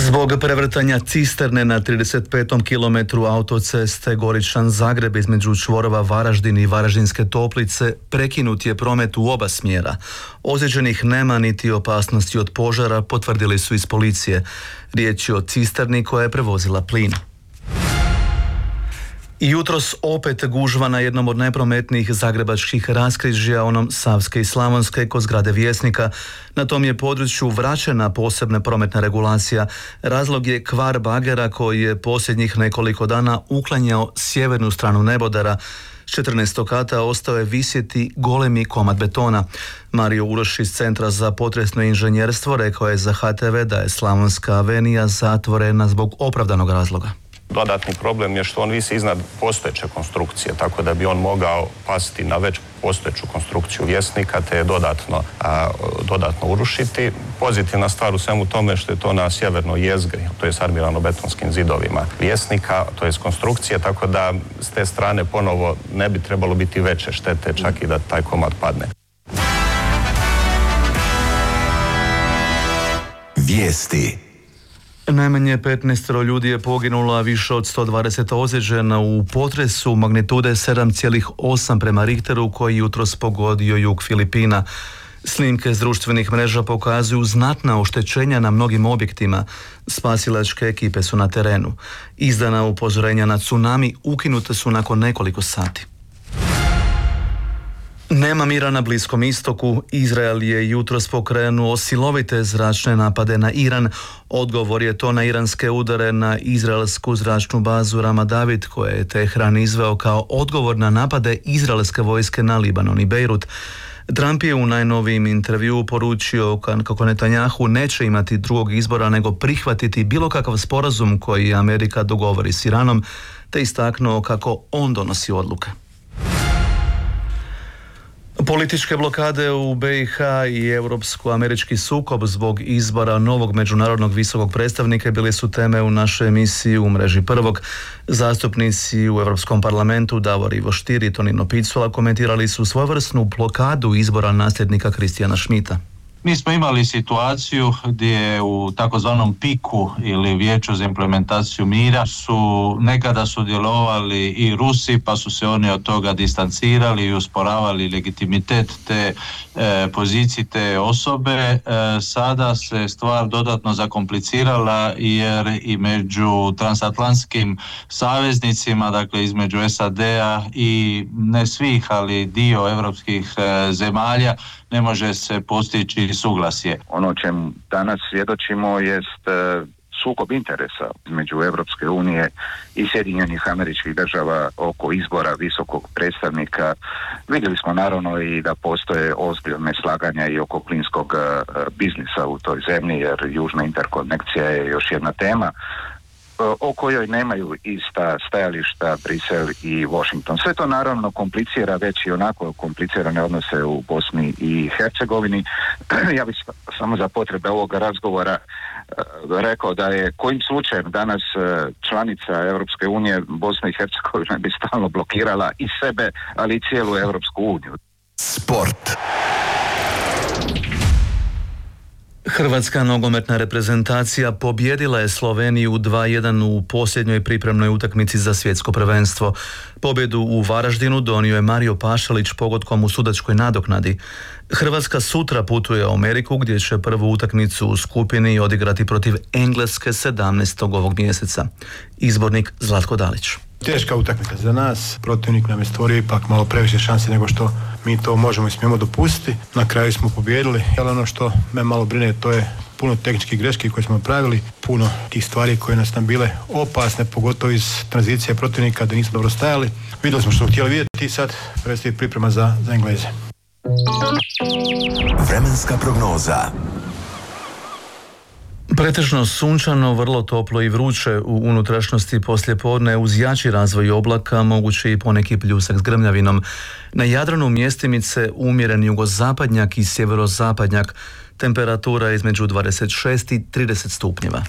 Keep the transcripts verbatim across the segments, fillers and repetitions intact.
Zbog prevrtanja cisterne na trideset petom kilometru autoceste Goričan-Zagreb između čvorova Varaždin i Varaždinske Toplice prekinut je promet u oba smjera. Ozlijeđenih nema niti opasnosti od požara, potvrdili su iz policije. Riječ je o cisterni koja je prevozila plin. I jutros opet gužva na jednom od najprometnijih zagrebačkih raskrižja, onom Savske i Slavonske, kod zgrade Vjesnika. Na tom je području vraćena posebna prometna regulacija. Razlog je kvar bagera koji je posljednjih nekoliko dana uklanjao sjevernu stranu nebodera. S četrnaestog kata ostao je visjeti golemi komad betona. Mario Uroš iz Centra za potresno inženjerstvo rekao je za H T V da je Slavonska avenija zatvorena zbog opravdanog razloga. Dodatni problem je što on visi iznad postojeće konstrukcije, tako da bi on mogao pasti na već postojeću konstrukciju Vjesnika te je dodatno, a, dodatno urušiti. Pozitivna stvar u svemu tome što je to na sjevernoj jezgri, to je s armirano-betonskim zidovima Vjesnika, to je s konstrukcije, tako da s te strane ponovo ne bi trebalo biti veće štete, čak i da taj komad padne. Vijesti. Najmanje petnaest ljudi je poginulo, a više od sto dvadeset ozlijeđeno u potresu magnitude sedam zarez osam prema Richteru koji jutros pogodio jug Filipina. Snimke s društvenih mreža pokazuju znatna oštećenja na mnogim objektima. Spasilačke ekipe su na terenu. Izdana upozorenja na tsunami ukinute su nakon nekoliko sati. Nema mira na Bliskom istoku. Izrael je jutros pokrenuo silovite zračne napade na Iran. Odgovor je to na iranske udare na izraelsku zračnu bazu Ramat David, koje je Tehran izveo kao odgovor na napade izraelske vojske na Libanon i Bejrut. Trump je u najnovijim intervjuu poručio kako Netanjahu neće imati drugog izbora nego prihvatiti bilo kakav sporazum koji Amerika dogovori s Iranom, te istaknuo kako on donosi odluke. Političke blokade u B i H i europsko-američki sukob zbog izbora novog međunarodnog visokog predstavnika bili su teme u našoj emisiji u mreži Prvog. Zastupnici u Europskom parlamentu Davor Ivo Stier i Tonino Picula komentirali su svojevrsnu blokadu izbora nasljednika Christiana Schmidta. Mi smo imali situaciju gdje u takozvanom piku ili vijeću za implementaciju mira su nekada sudjelovali i Rusi, pa su se oni od toga distancirali i usporavali legitimitet te e, pozicije, te osobe. E, sada se stvar dodatno zakomplicirala jer i među transatlantskim saveznicima, dakle između S A D-a i ne svih, ali dio europskih e, zemalja, ne može se postići suglasje. Ono o čemu danas svjedočimo jest sukob interesa između Europske unije i Sjedinjenih Američkih Država oko izbora visokog predstavnika. Vidjeli smo naravno i da postoje ozbiljne slaganja i oko plinskog biznisa u toj zemlji, jer južna interkonekcija je još jedna tema o kojoj nemaju ista stajališta Brisel i Washington. Sve to naravno komplicira već i onako komplicirane odnose u Bosni i Hercegovini. Ja bih samo za potrebe ovog razgovora rekao da je kojim slučajem danas članica Europske unije Bosna i Hercegovina bi stalno blokirala i sebe, ali i cijelu Europsku uniju. Sport. Hrvatska nogometna reprezentacija pobjedila je Sloveniju dva jedan u posljednjoj pripremnoj utakmici za svjetsko prvenstvo. Pobjedu u Varaždinu donio je Mario Pašalić pogodkom u sudačkoj nadoknadi. Hrvatska sutra putuje u Ameriku gdje će prvu utakmicu u skupini odigrati protiv Engleske sedamnaestog ovog mjeseca. Izbornik Zlatko Dalić. Teška utakmica za nas, protivnik nam je stvorio ipak malo previše šanse nego što mi to možemo i smijemo dopustiti. Na kraju smo pobijedili, ali ono što me malo brine to je puno tehničkih greški koje smo pravili, puno tih stvari koje nas nam bile opasne, pogotovo iz tranzicije protivnika da nismo dobro stajali. Vidjeli smo što smo htjeli vidjeti i sad predstoji priprema za, za Engleze. Vremenska prognoza. Pretežno sunčano, vrlo toplo i vruće u unutrašnjosti poslijepodne uz jači razvoj oblaka, moguće i poneki pljusak s grmljavinom. Na Jadranu mjestimice umjeren jugozapadnjak i sjeverozapadnjak, temperatura između dvadeset šest i trideset stupnjeva.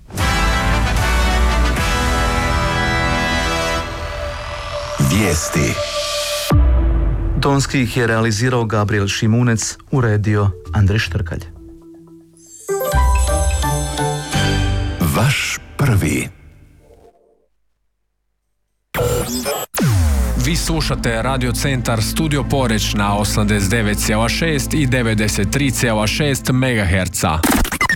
Vijesti. Tonski ih je realizirao Gabriel Šimunec, uredio Andrej Štrkalj. Vi slušate Radio Centar Studio Poreč na osamdeset devet zarez šest i devedeset tri zarez šest megaherca.